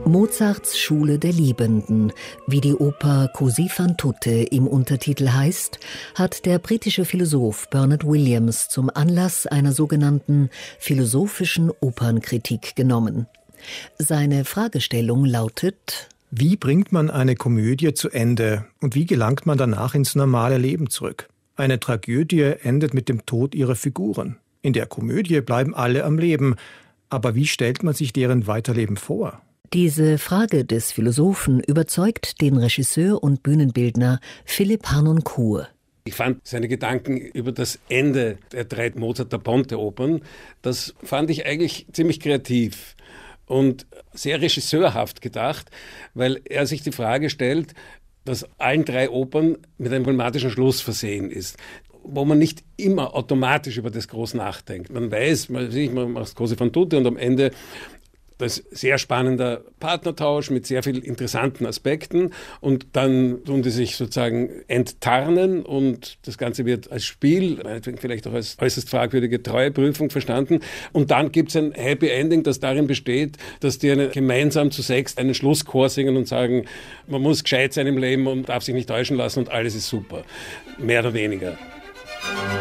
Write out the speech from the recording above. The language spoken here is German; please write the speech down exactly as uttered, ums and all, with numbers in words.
Mozarts Schule der Liebenden, wie die Oper Così fan tutte im Untertitel heißt, hat der britische Philosoph Bernard Williams zum Anlass einer sogenannten philosophischen Opernkritik genommen. Seine Fragestellung lautet: Wie bringt man eine Komödie zu Ende und wie gelangt man danach ins normale Leben zurück? Eine Tragödie endet mit dem Tod ihrer Figuren. In der Komödie bleiben alle am Leben. Aber wie stellt man sich deren Weiterleben vor? Diese Frage des Philosophen überzeugt den Regisseur und Bühnenbildner Philipp Harnoncourt. Ich fand seine Gedanken über das Ende der drei Mozart-da-Ponte-Opern, das fand ich eigentlich ziemlich kreativ und sehr regisseurhaft gedacht, weil er sich die Frage stellt, dass allen drei Opern mit einem dramatischen Schluss versehen ist, wo man nicht immer automatisch über das groß nachdenkt. Man weiß, man, man macht Così fan tutte und am Ende das ist sehr spannender Partnertausch mit sehr vielen interessanten Aspekten und dann tun die sich sozusagen enttarnen und das Ganze wird als Spiel, vielleicht auch als äußerst fragwürdige Treueprüfung verstanden und dann gibt es ein Happy Ending, das darin besteht, dass die eine, gemeinsam zu sechst einen Schlusschor singen und sagen, man muss gescheit sein im Leben und darf sich nicht täuschen lassen und alles ist super, mehr oder weniger.